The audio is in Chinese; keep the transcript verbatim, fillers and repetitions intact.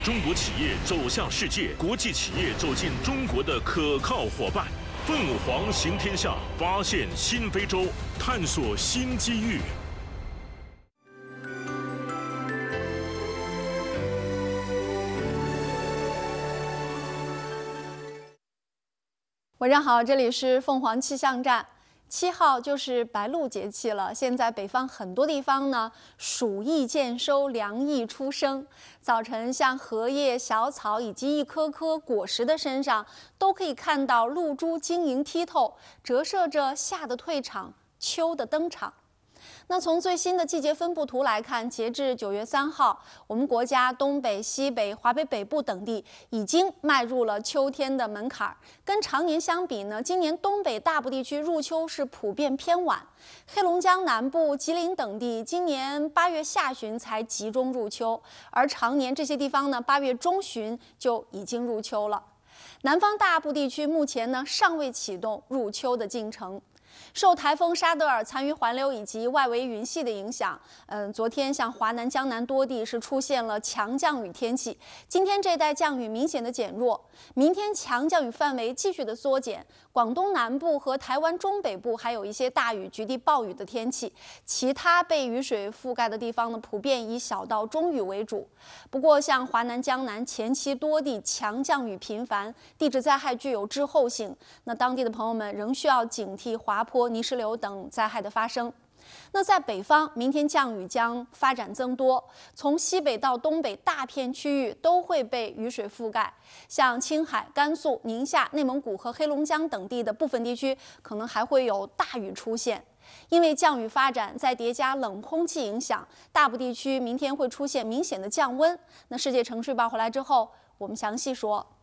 中国企业走向世界，国际企业走进中国的可靠伙伴。凤凰行天下，发现新非洲，探索新机遇。 晚上好，这里是凤凰气象站。七号就是白露节气了，现在北方很多地方呢，暑意渐收，凉意初生。早晨，像荷叶、小草以及一颗颗果实的身上，都可以看到露珠晶莹剔透，折射着夏的退场，秋的登场。那从最新的季节分布图来看，截至九月三号，我们国家东北、西北、华北北部等地已经迈入了秋天的门槛。跟常年相比呢，今年东北大部地区入秋是普遍偏晚，黑龙江南部、吉林等地今年八月下旬才集中入秋，而常年这些地方呢，八月中旬就已经入秋了。南方大部地区目前呢，尚未启动入秋的进程。受台风沙德尔残余环流以及外围云系的影响，嗯，昨天像华南、江南多地是出现了强降雨天气。今天这带降雨明显的减弱，明天强降雨范围继续的缩减。广东南部和台湾中北部还有一些大雨、局地暴雨的天气，其他被雨水覆盖的地方呢，普遍以小到中雨为主。不过，像华南、江南前期多地强降雨频繁，地质灾害具有滞后性，那当地的朋友们仍需要警惕滑坡、泥石流等灾害的发生。那在北方，明天降雨将发展增多，从西北到东北大片区域都会被雨水覆盖，像青海、甘肃、宁夏、内蒙古和黑龙江等地的部分地区，可能还会有大雨出现。因为降雨发展再叠加冷空气影响，大部地区明天会出现明显的降温。那世界城市报回来之后，我们详细说。